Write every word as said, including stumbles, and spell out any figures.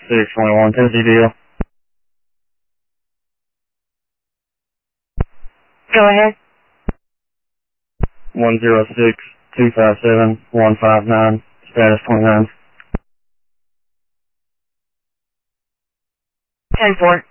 six twenty-one, Tennessee deal. Go ahead. one zero six two five seven one five nine, status twenty-nine. ten four.